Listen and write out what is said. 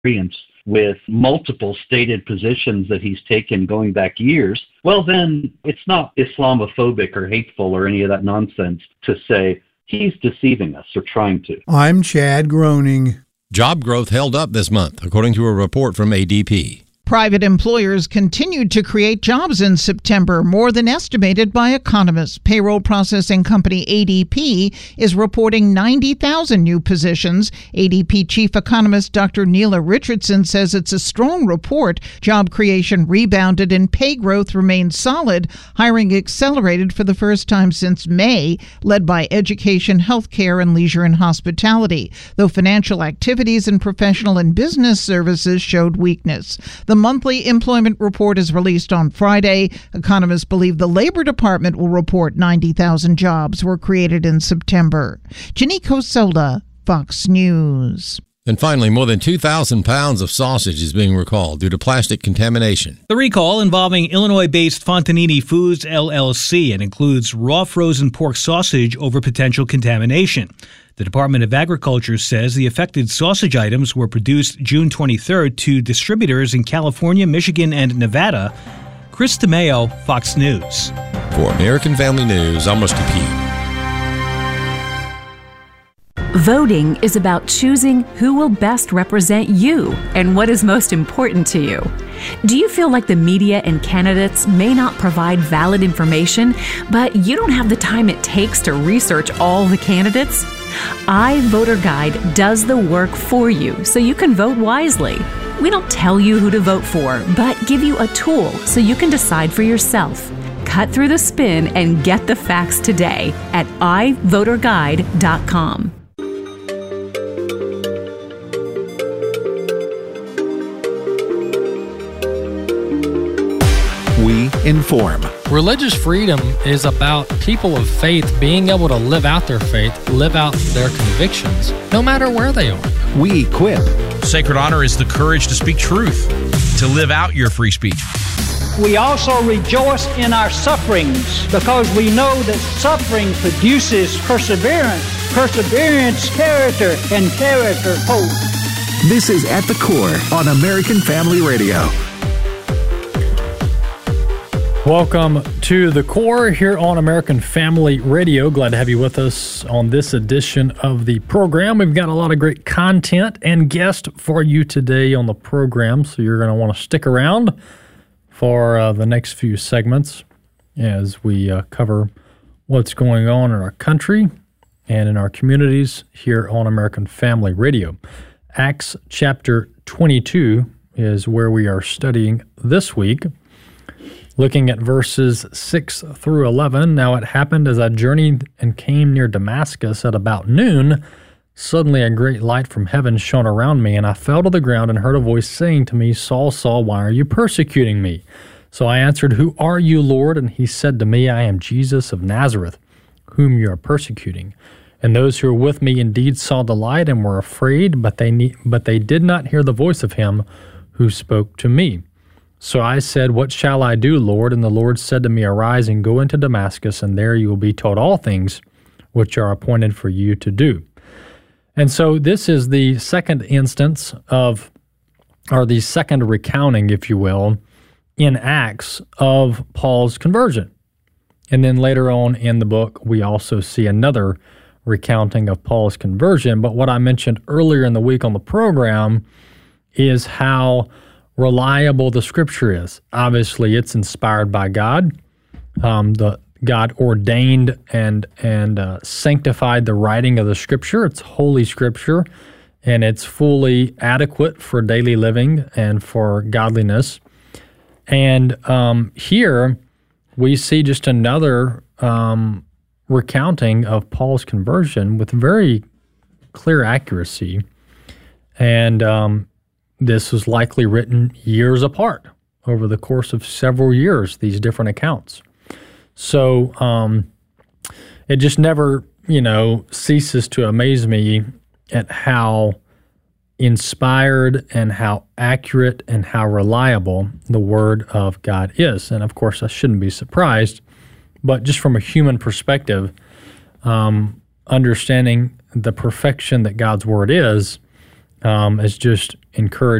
experience with multiple stated positions that he's taken going back years, well, then it's not Islamophobic or hateful or any of that nonsense to say he's deceiving us or trying to. I'm Chad Groening. Job growth held up this month, according to a report from ADP. Private employers continued to create jobs in September, more than estimated by economists. Payroll processing company ADP is reporting 90,000 new positions. ADP chief economist Dr. Neela Richardson says it's a strong report. Job creation rebounded and pay growth remained solid. Hiring accelerated for the first time since May, led by education, healthcare, and leisure and hospitality, though financial activities and professional and business services showed weakness. The monthly employment report is released on Friday. Economists believe the Labor Department will report 90,000 jobs were created in September. Janiko Sola, Fox News. And finally, more than 2,000 pounds of sausage is being recalled due to plastic contamination. The recall involving Illinois-based Fontanini Foods, LLC, and includes raw frozen pork sausage over potential contamination. The Department of Agriculture says the affected sausage items were produced June 23rd to distributors in California, Michigan, and Nevada. Chris DeMeo, Fox News. For American Family News, I'm Rusty Pugh. Voting is about choosing who will best represent you and what is most important to you. Do you feel like the media and candidates may not provide valid information, but you don't have the time it takes to research all the candidates? iVoterGuide does the work for you so you can vote wisely. We don't tell you who to vote for, but give you a tool so you can decide for yourself. Cut through the spin and get the facts today at iVoterGuide.com. We inform. Religious freedom is about people of faith being able to live out their faith, live out their convictions, no matter where they are. We equip. Sacred honor is the courage to speak truth, to live out your free speech. We also rejoice in our sufferings because we know that suffering produces perseverance, perseverance, character, and character, hope. This is At the Core on American Family Radio. Welcome to The Core here on American Family Radio. Glad to have you with us on this edition of the program. We've got a lot of great content and guests for you today on the program, so you're going to want to stick around for the next few segments as we cover what's going on in our country and in our communities here on American Family Radio. Acts chapter 22 is where we are studying this week. Looking at verses 6 through 11, now it happened as I journeyed and came near Damascus at about noon, suddenly a great light from heaven shone around me, and I fell to the ground and heard a voice saying to me, Saul, Saul, why are you persecuting me? So I answered, Who are you, Lord? And he said to me, I am Jesus of Nazareth, whom you are persecuting. And those who were with me indeed saw the light and were afraid, but they did not hear the voice of him who spoke to me. So I said, What shall I do, Lord? And the Lord said to me, Arise and go into Damascus, and there you will be taught all things which are appointed for you to do. And so this is the second instance of, or the second recounting, if you will, in Acts of Paul's conversion. And then later on in the book, we also see another recounting of Paul's conversion. But what I mentioned earlier in the week on the program is how reliable the Scripture is. Obviously, it's inspired by God. God ordained and sanctified the writing of the Scripture. It's Holy Scripture, and it's fully adequate for daily living and for godliness. And here we see just another recounting of Paul's conversion with very clear accuracy. And this was likely written years apart over the course of several years, these different accounts. So it just never, ceases to amaze me at how inspired and how accurate and how reliable the Word of God is. And of course, I shouldn't be surprised, but just from a human perspective, understanding the perfection that God's Word is just encourage